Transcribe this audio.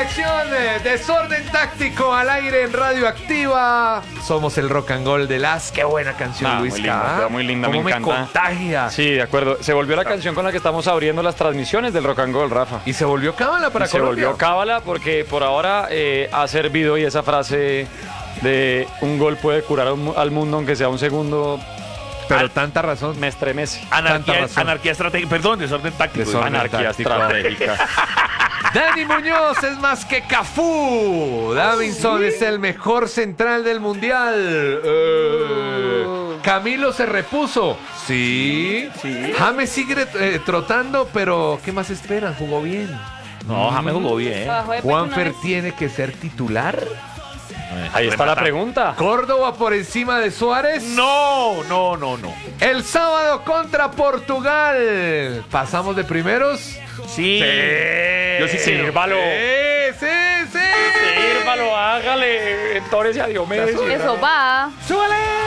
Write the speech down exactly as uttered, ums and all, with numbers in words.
sección de Desorden Táctico al aire en Radioactiva. Somos el rock and roll de las. Qué buena canción, Ah, muy Luisca. linda, quedó muy linda, me ¿Cómo encanta. contagia? Sí, de acuerdo. Se volvió la canción con la que estamos abriendo las transmisiones del Rock and Roll, Rafa. Y se volvió cábala para Y se Colombia. volvió cábala porque por ahora eh, ha servido y esa frase de un gol puede curar un- al mundo aunque sea un segundo Pero Al- tanta razón. me estremece. Tanta Anarquía, razón. anarquía estratégica, perdón, desorden táctico. Desorden. Anarquía táctico. estratégica. Dani Muñoz es más que Cafú. Davinson es el mejor central del mundial. Eh, Camilo se repuso. Sí. James sigue eh, trotando, pero ¿qué más esperan? Jugó bien. No, James jugó bien. Bajo de pecho Juanfer una vez. tiene que ser titular. Ahí está la Remata. pregunta. Córdoba por encima de Suárez. No, no, no, no. El sábado contra Portugal. ¿Pasamos de primeros? Sí. Yo sí quiero. Sírvalo. Sí, sí, sí. Sírvalo, hágale. Entórese a Diomedes. Eso va. ¡Súbale!